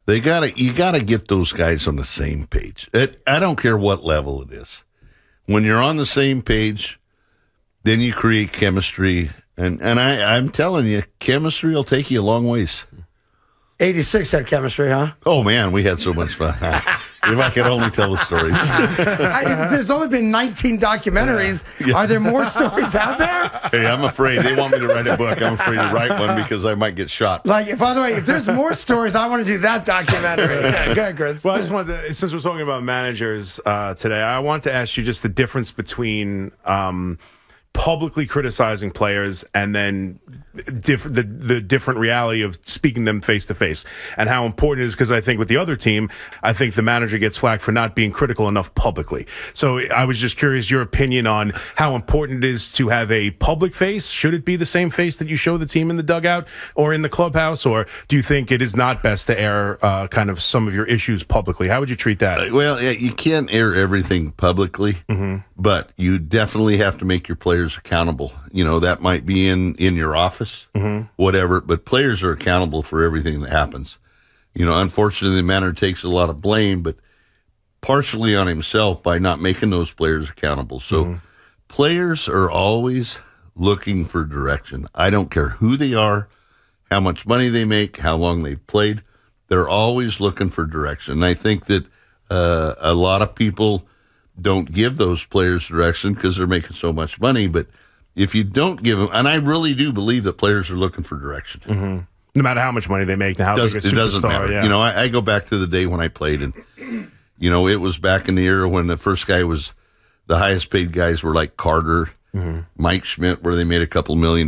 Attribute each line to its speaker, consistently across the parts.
Speaker 1: You gotta get those guys on the same page. I don't care what level it is. When you're on the same page, then you create chemistry. And I'm telling you, chemistry will take you a long ways.
Speaker 2: 86 had chemistry, huh?
Speaker 1: Oh, man, we had so much fun. If I could only tell the stories.
Speaker 2: There's only been 19 documentaries. Yeah. Are there more stories out there?
Speaker 1: Hey, I'm afraid. They want me to write a book. I'm afraid to write one because I might get shot.
Speaker 2: By the way, if there's more stories, I want to do that documentary. Yeah, go ahead, Chris.
Speaker 3: Well, I just wanted to, since we're talking about managers today, I want to ask you just the difference between publicly criticizing players and then the different reality of speaking them face to face, and how important it is, because I think with the other team, I think the manager gets flack for not being critical enough publicly. So I was just curious your opinion on how important it is to have a public face. Should it be the same face that you show the team in the dugout or in the clubhouse, or do you think it is not best to air kind of some of your issues publicly? How would you treat that?
Speaker 1: Well, you can't air everything publicly, but you definitely have to make your players accountable. That might be in your office, whatever, but players are accountable for everything that happens. Unfortunately, the manager takes a lot of blame, but partially on himself by not making those players accountable. So players are always looking for direction. I don't care who they are, how much money they make, how long they've played. They're always looking for direction. And I think that a lot of people don't give those players direction because they're making so much money. But if you don't give them, and I really do believe that players are looking for direction.
Speaker 3: No matter how much money they make and how big a superstar.
Speaker 1: It doesn't matter.
Speaker 3: Yeah.
Speaker 1: I go back to the day when I played, and, it was back in the era when the first guy was, the highest paid guys were like Carter, Mike Schmidt, where they made a couple $1 million.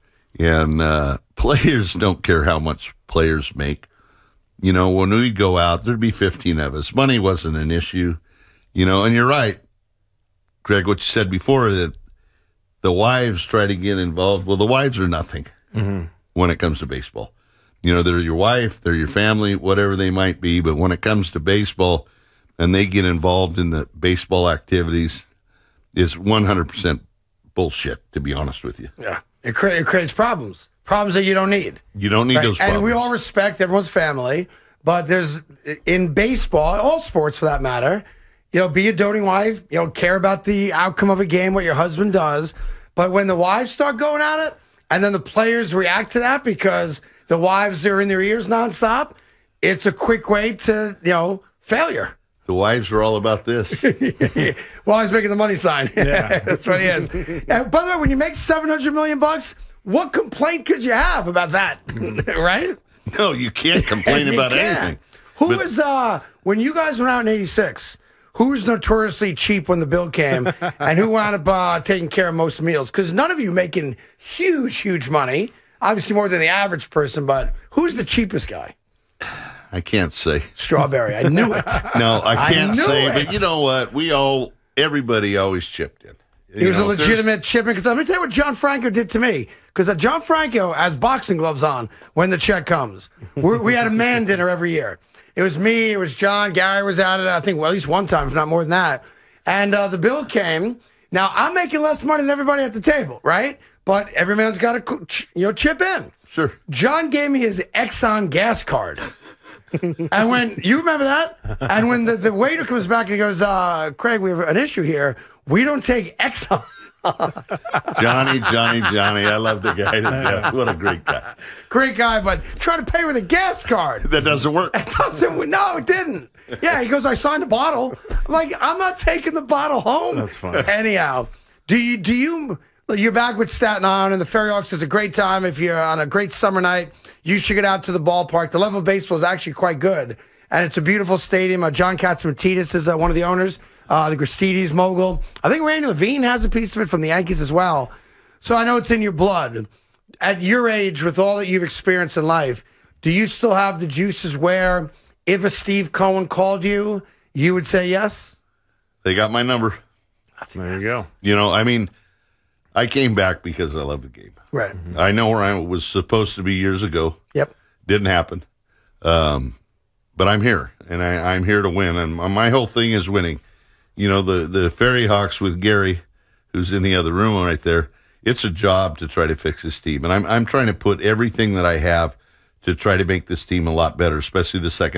Speaker 1: And players don't care how much players make. When we'd go out, there'd be 15 of us. Money wasn't an issue. And you're right, Greg, what you said before, that the wives try to get involved. Well, the wives are nothing when it comes to baseball. They're your wife, they're your family, whatever they might be. But when it comes to baseball and they get involved in the baseball activities, is 100% bullshit, to be honest with you.
Speaker 2: Yeah. It creates problems that you don't need.
Speaker 1: You don't need those problems.
Speaker 2: And we all respect everyone's family, but there's, in baseball, all sports for that matter, be a doting wife, care about the outcome of a game, what your husband does. But when the wives start going at it, and then the players react to that because the wives are in their ears nonstop, it's a quick way to, failure.
Speaker 1: The wives are all about this.
Speaker 2: Well, he's making the money sign.
Speaker 3: Yeah.
Speaker 2: That's what he is. And by the way, when you make $700 million, what complaint could you have about that? Right?
Speaker 1: No, you can't complain about anything.
Speaker 2: When you guys went out in 86, who was notoriously cheap when the bill came, and who wound up taking care of most meals? Because none of you making huge money, obviously more than the average person, but who's the cheapest guy?
Speaker 1: I can't say.
Speaker 2: Strawberry. I knew it.
Speaker 1: No, I can't say. But you know what? Everybody always chipped in.
Speaker 2: He was a legitimate chipping. Because let me tell you what John Franco did to me. Because John Franco has boxing gloves on when the check comes. We had a man dinner every year. It was me, it was John, Gary was at it, I think, at least one time, if not more than that. And the bill came. Now, I'm making less money than everybody at the table, right? But every man's got to, chip in.
Speaker 1: Sure.
Speaker 2: John gave me his Exxon gas card. And when, you remember that? And when the waiter comes back and he goes, Craig, we have an issue here. We don't take Exxon.
Speaker 1: Johnny. I love the guy to death. What a great guy.
Speaker 2: Great guy, but try to pay with a gas card.
Speaker 1: That doesn't work.
Speaker 2: No, it didn't. Yeah, he goes, I signed a bottle. I'm like, I'm not taking the bottle home.
Speaker 3: That's funny.
Speaker 2: Anyhow, you're back with Staten Island, and the Ferry Hawks is a great time. If you're on a great summer night, you should get out to the ballpark. The level of baseball is actually quite good, and it's a beautiful stadium. John Katsimatidis is one of the owners. The Gristedes mogul. I think Randy Levine has a piece of it from the Yankees as well. So I know it's in your blood. At your age, with all that you've experienced in life, do you still have the juices where if a Steve Cohen called you, you would say yes?
Speaker 1: They got my number.
Speaker 3: There you go.
Speaker 1: I came back because I love the game.
Speaker 2: Right.
Speaker 1: I know where I was supposed to be years ago.
Speaker 2: Yep.
Speaker 1: Didn't happen. But I'm here, and I'm here to win. And my whole thing is winning. The Ferry Hawks with Gary, who's in the other room right there, it's a job to try to fix this team. And I'm trying to put everything that I have to try to make this team a lot better, especially the second